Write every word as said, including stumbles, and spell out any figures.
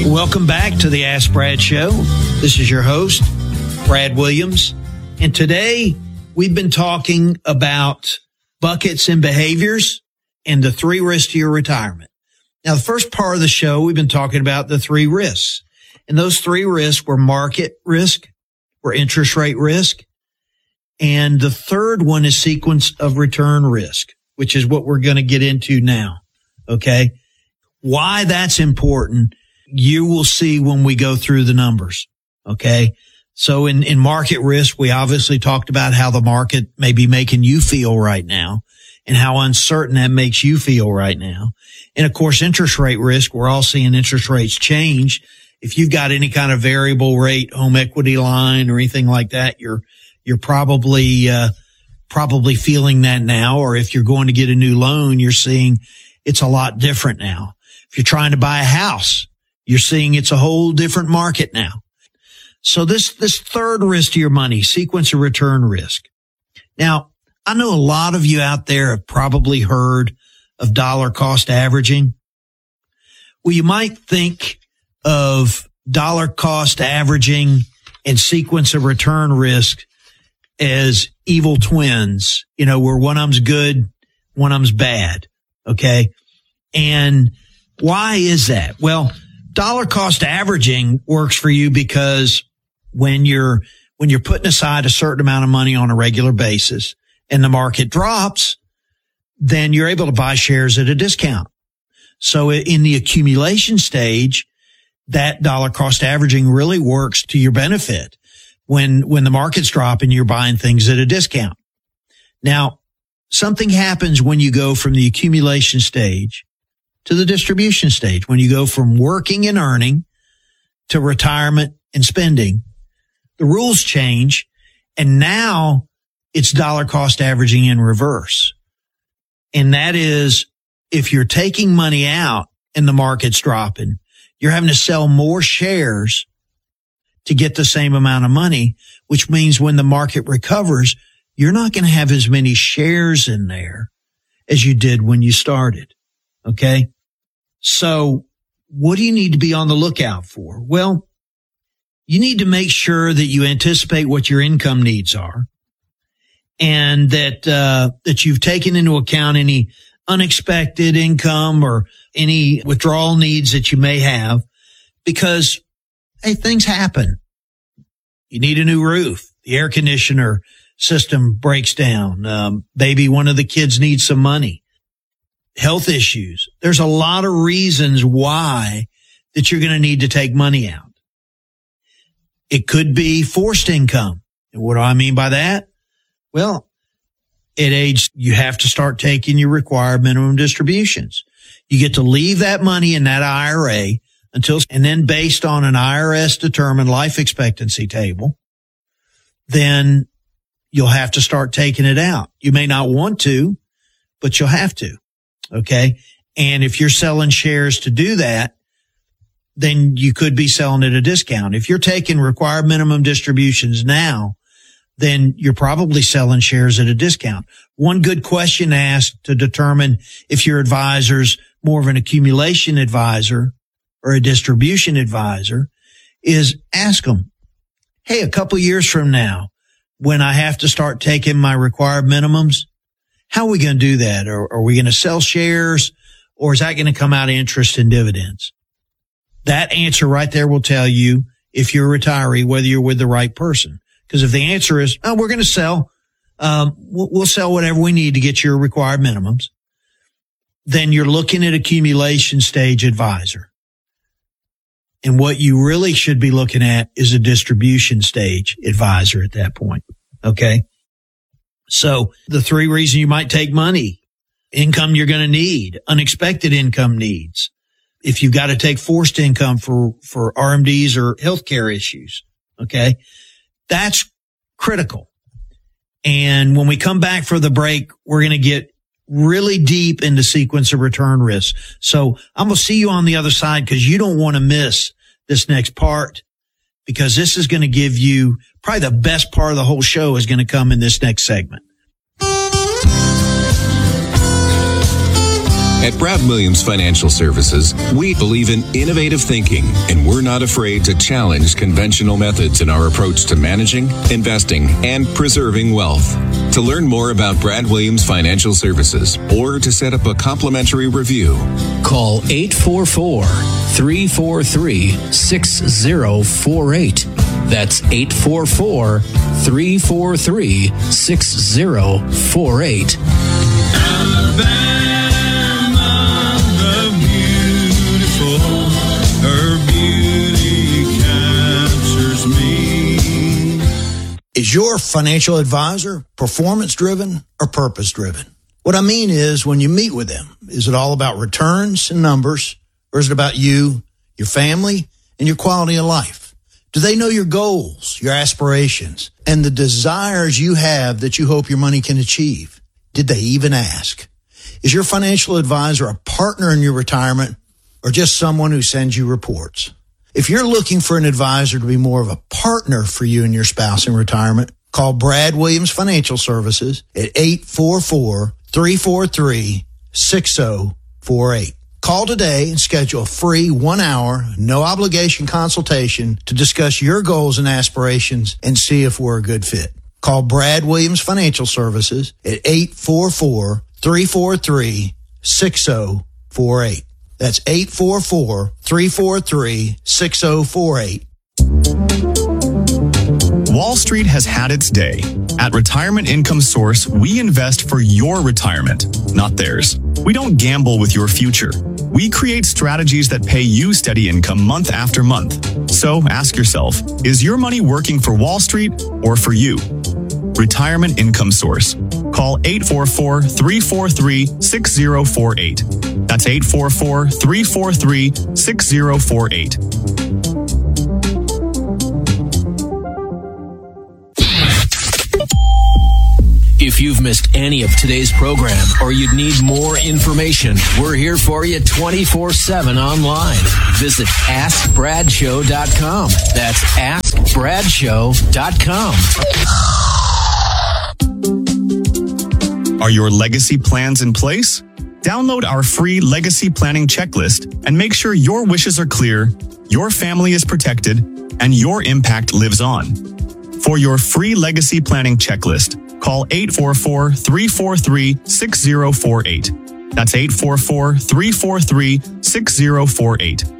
Welcome back to the Ask Brad Show. This is your host, Brad Williams. And today we've been talking about buckets and behaviors and the three risks to your retirement. Now, the first part of the show, we've been talking about the three risks. And those three risks were market risk, were interest rate risk. And the third one is sequence of return risk, which is what we're going to get into now. Okay. Why that's important, you will see when we go through the numbers. Okay. So in, in market risk, we obviously talked about how the market may be making you feel right now and how uncertain that makes you feel right now. And of course, interest rate risk, we're all seeing interest rates change. If you've got any kind of variable rate home equity line or anything like that, you're, you're probably, uh, probably feeling that now. Or if you're going to get a new loan, you're seeing it's a lot different now. If you're trying to buy a house, you're seeing it's a whole different market now. So this, this third risk to your money, sequence of return risk. Now, I know a lot of you out there have probably heard of dollar cost averaging. Well, you might think of dollar cost averaging and sequence of return risk as evil twins, you know, where one of them's good, one of them's bad. Okay. And why is that? Well, dollar cost averaging works for you because when you're, when you're putting aside a certain amount of money on a regular basis and the market drops, then you're able to buy shares at a discount. So in the accumulation stage, that dollar cost averaging really works to your benefit when, when the market's dropping, you're buying things at a discount. Now, something happens when you go from the accumulation stage to the distribution stage. When you go from working and earning to retirement and spending, the rules change. And now it's dollar cost averaging in reverse. And that is, if you're taking money out and the market's dropping, you're having to sell more shares to get the same amount of money, which means when the market recovers, you're not going to have as many shares in there as you did when you started. Okay. So what do you need to be on the lookout for? Well, you need to make sure that you anticipate what your income needs are and that, uh, that you've taken into account any unexpected income or any withdrawal needs that you may have because, hey, things happen. You need a new roof. The air conditioner system breaks down. Um, maybe one of the kids needs some money. Health issues. There's a lot of reasons why that you're going to need to take money out. It could be forced income. And what do I mean by that? Well, at age, you have to start taking your required minimum distributions. You get to leave that money in that I R A until, and then based on an I R S determined life expectancy table, then you'll have to start taking it out. You may not want to, but you'll have to. Okay. And if you're selling shares to do that, then you could be selling at a discount. If you're taking required minimum distributions now, then you're probably selling shares at a discount. One good question to ask to determine if your advisor's more of an accumulation advisor or a distribution advisor is ask them, hey, a couple years from now, when I have to start taking my required minimums, how are we going to do that? Or are we going to sell shares or is that going to come out of interest and dividends? That answer right there will tell you if you're a retiree, whether you're with the right person. Because if the answer is, oh, we're going to sell, um, we'll, we'll sell whatever we need to get your required minimums, then you're looking at accumulation stage advisor. And what you really should be looking at is a distribution stage advisor at that point. Okay. So the three reasons you might take money, income you're going to need, unexpected income needs. If you've got to take forced income for, for R M Ds or healthcare issues. Okay. That's critical. And when we come back for the break, we're going to get really deep into sequence of return risk. So I'm going to see you on the other side because you don't want to miss this next part because this is going to give you probably the best part of the whole show is going to come in this next segment. At Brad Williams Financial Services, we believe in innovative thinking, and we're not afraid to challenge conventional methods in our approach to managing, investing, and preserving wealth. To learn more about Brad Williams Financial Services or to set up a complimentary review, call eight four four, three four three, six zero four eight. That's eight four four, three four three, six zero four eight. Is your financial advisor performance-driven or purpose-driven? What I mean is, when you meet with them, is it all about returns and numbers, or is it about you, your family, and your quality of life? Do they know your goals, your aspirations, and the desires you have that you hope your money can achieve? Did they even ask? Is your financial advisor a partner in your retirement, or just someone who sends you reports? If you're looking for an advisor to be more of a partner for you and your spouse in retirement, call Brad Williams Financial Services at eight four four, three four three, six zero four eight. Call today and schedule a free one-hour, no-obligation consultation to discuss your goals and aspirations and see if we're a good fit. Call Brad Williams Financial Services at eight four four, three four three, six zero four eight. That's eight four four, three four three, six zero four eight. Wall Street has had its day. At Retirement Income Source, we invest for your retirement, not theirs. We don't gamble with your future. We create strategies that pay you steady income month after month. So ask yourself, is your money working for Wall Street or for you? Retirement Income Source. Call eight four four, three four three, six zero four eight. That's eight four four, three four three, six zero four eight. If you've missed any of today's program or you'd need more information, we're here for you twenty-four seven online. Visit ask brad show dot com. That's ask brad show dot com. Are your legacy plans in place? Download our free legacy planning checklist and make sure your wishes are clear, your family is protected, and your impact lives on. For your free legacy planning checklist, call eight four four, three four three, six zero four eight. That's eight four four, three four three, six zero four eight.